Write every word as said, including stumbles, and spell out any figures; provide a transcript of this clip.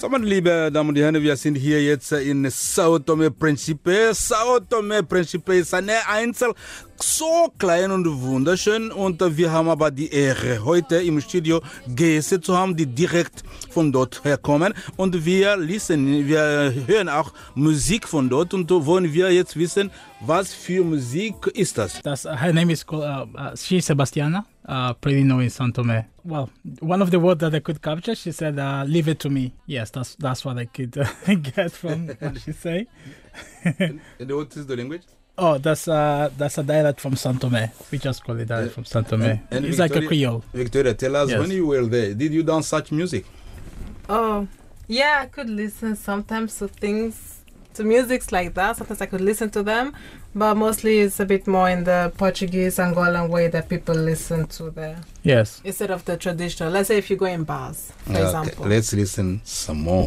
So, meine liebe Damen und Herren, wir sind hier jetzt in Sao Tome Principe. Sao Tome Principe ist eine Insel, so klein und wunderschön. Und wir haben aber die Ehre, heute im Studio Gäste zu haben, die direkt von dort herkommen. Und wir listen, wir hören auch Musik von dort. Und wollen wir jetzt wissen, was für Musik ist das? That's, uh, her name is called, uh, uh, she's Sebastiana, uh, pretty known in Sao Tome. Well, one of the words that I could capture, she said, uh, leave it to me. Yes, that's that's what I could uh, get from what she say. And what is the language? Oh, that's uh, that's a dialect from Sao Tome. We just call it dialect uh, from Sao Tome. And, and it's Victoria, like a Creole. Victoria, tell us, yes. when you were there, did you dance such music? Oh, yeah, I could listen sometimes to things, to musics like that. Sometimes I could listen to them, but mostly it's a bit more in the Portuguese, Angolan way that people listen to there. Yes. Instead of the traditional. Let's say if you go in bars, for Okay, example. let's listen some more.